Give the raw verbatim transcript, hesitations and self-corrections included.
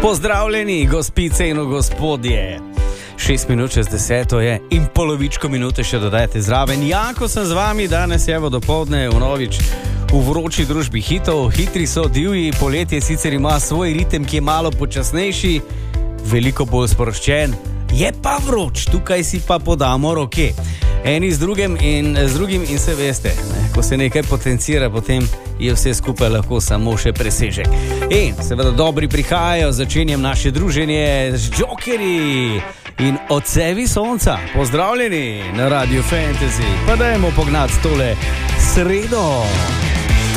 Pozdravljeni, gospice in gospodje. Šest minut čez deseto je in polovičko minute še dodajte zraven. Jako sem z vami, danes je dopoldne vnovič v vroči družbi hitov. Hitri so, divji, poletje sicer ima svoj ritem, ki je malo počasnejši, veliko bolj sproščen, je pa vroč, tukaj si pa podamo roke. Eni z drugim in z drugim in se veste, ne? Ko se nekaj potencira, potem je vse skupaj lahko samo še presežek. In seveda dobri prihajajo, začenjam naše druženje z Jokerji in Odsevi sonca. Pozdravljeni na Radio Fantasy, pa dajmo pognati tole sredo.